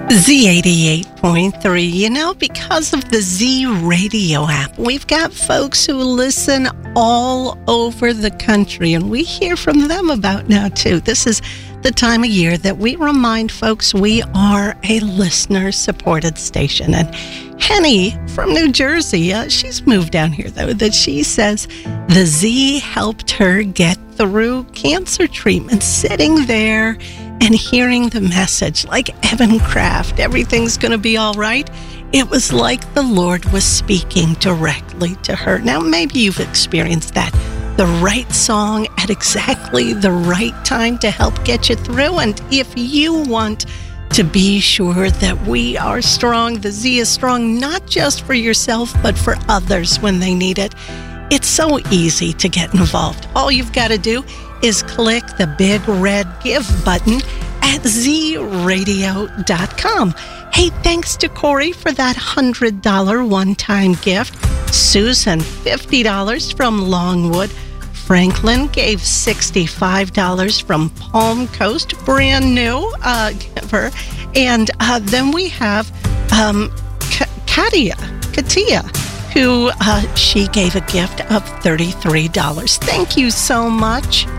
Z88.3. You know, because of the Z Radio app, we've got folks who listen all over the country, and we hear from them about now, too. This is the time of year that we remind folks we are a listener-supported station. And Henny from New Jersey, she's moved down here, though, that she says the Z helped her get through cancer treatment, sitting there and hearing the message like Evan Kraft, everything's going to be all right. It was like the Lord was speaking directly to her. Now, maybe you've experienced that. The right song at exactly the right time to help get you through. And if you want to be sure that we are strong, the Z is strong, not just for yourself, but for others when they need it, it's so easy to get involved. All you've got to do is click the big red Give button at zradio.com. Hey, thanks to Corey for that $100 one-time gift. Susan, $50 from Longwood. Franklin gave $65 from Palm Coast, brand new giver. And then we have Katia, who she gave a gift of $33. Thank you so much.